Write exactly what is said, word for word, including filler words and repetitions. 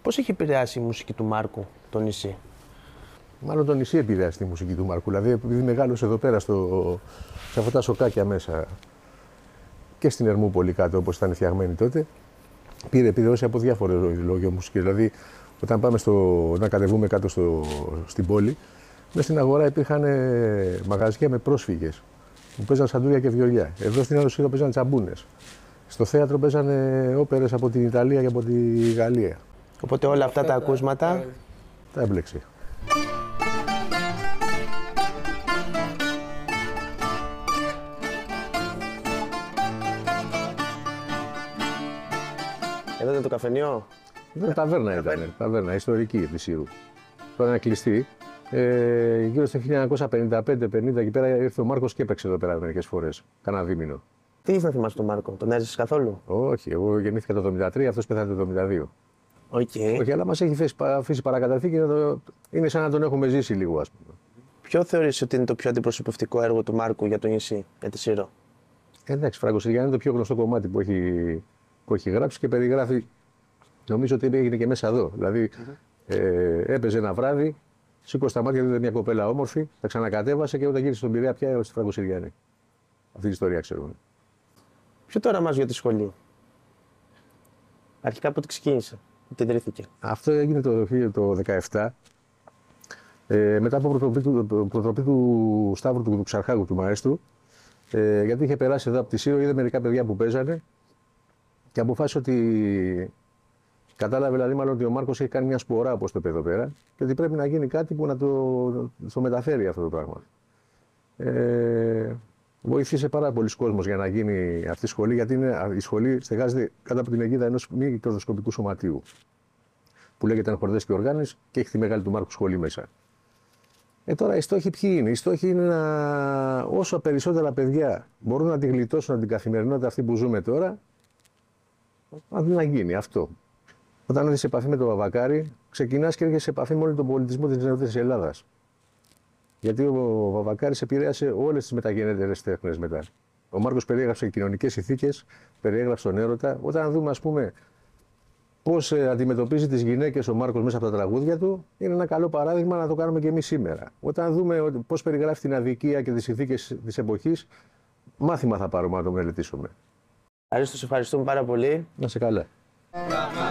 Πώς έχει επηρεάσει η μουσική του Μάρκου το νησί? Μάλλον το νησί επηρεάσει τη μουσική του Μάρκου. Δηλαδή, επειδή μεγάλωσε εδώ πέρα στο, σε αυτά τα σοκάκια μέσα και στην Ερμούπολη κάτω, όπως ήταν φτιαγμένη τότε, πήρε επιδόση από διάφορες λόγια μουσικής. Δηλαδή, όταν πάμε στο, να κατεβούμε κάτω στο, στην πόλη, μέσα στην αγορά υπήρχαν μαγαζιά με πρόσφυγες που παίζαν σαντούρια και βιολιά. Εδώ στην Άδο παίζαν τσαμπούνες. Στο θέατρο παίζανε όπερες από την Ιταλία και από τη Γαλλία. Οπότε όλα αυτά τα ακούσματα τα έμπλεξε. Εδώ ήταν το καφενείο. Εδώ ταβέρνα ήταν, ταβέρνα ιστορική της Ήρου. Τώρα είναι κλειστή. Ε, γύρω στο χίλια εννιακόσια πενήντα πέντε πενήντα εκεί πέρα ήρθε ο Μάρκος και έπαιξε εδώ πέρα μερικές φορές. Κάνα δίμηνο. Τι ήθελα να θυμάσαι τον Μάρκο, τον έζησες καθόλου? Όχι, εγώ γεννήθηκα το εβδομήντα τρία, αυτός πέθανε το εβδομήντα δύο. Okay. Όχι, αλλά μας έχει αφήσει παρακαταθήκη, το... είναι σαν να τον έχουμε ζήσει λίγο, ας πούμε. Ποιο θεωρείς ότι είναι το πιο αντιπροσωπευτικό έργο του Μάρκου για το νησί, για τη Σύρο? Εντάξει, Φραγκοσυριανή είναι το πιο γνωστό κομμάτι που έχει, που έχει γράψει και περιγράφει. Νομίζω ότι έγινε και μέσα εδώ. Δηλαδή, mm-hmm. ε, έπαιζε ένα βράδυ, σήκωσε τα μάτια, είδε μια κοπέλα όμορφη, τα ξανακατέβασε και όταν γύρισε στον Πειραιά πια στη Φραγκοσυριανή. Αυτή την ιστορία ξέρουμε. Ποιο το όραμά σου για τη σχολή? Αρχικά πότε ξεκίνησε, πότε ιδρύθηκε? Αυτό έγινε το δύο χιλιάδες δεκαεπτά. Ε, μετά από προτροπή του, προτροπή του Σταύρου του, του Ξαρχάγου, του μαέστρου, ε, γιατί είχε περάσει εδώ από τη Σύρο, είδε μερικά παιδιά που παίζανε και αποφάσισε ότι. Κατάλαβε δηλαδή μάλλον ότι ο Μάρκος έχει κάνει μια σπορά, όπως το είπε εδώ πέρα, και ότι πρέπει να γίνει κάτι που να το, το μεταφέρει αυτό το πράγμα. Ε, βοήθησε πάρα πολλοί κόσμος για να γίνει αυτή η σχολή, γιατί είναι, η σχολή στεγάζεται κάτω από την αιγίδα ενός μη κερδοσκοπικού σωματείου, που λέγεται Ανχορδές και Οργάνες και έχει τη μεγάλη του Μάρκου σχολή μέσα. Ε, τώρα οι στόχοι ποιοι είναι? Οι στόχοι είναι να όσο περισσότερα παιδιά μπορούν να τη γλιτώσουν από την καθημερινότητα αυτή που ζούμε τώρα, να γίνει αυτό. Όταν έρθεις σε επαφή με τον Βαβακάρη, ξεκινάς και έρχεσαι σε επαφή με όλο τον πολιτισμό της νεότερης Ελλάδας. Γιατί ο Βαβακάρης επηρέασε όλες τις μεταγενέστερες τέχνες μετά. Ο Μάρκος περιέγραψε κοινωνικές ηθίκες, περιέγραψε τον έρωτα. Όταν δούμε, ας πούμε, πώς αντιμετωπίζει τις γυναίκες ο Μάρκος μέσα από τα τραγούδια του, είναι ένα καλό παράδειγμα να το κάνουμε και εμείς σήμερα. Όταν δούμε πώς περιγράφει την αδικία και τις ηθίκες της εποχής, μάθημα θα πάρουμε να το μελετήσουμε. Αρίστο, σε ευχαριστούμε πάρα πολύ. Να σε καλά.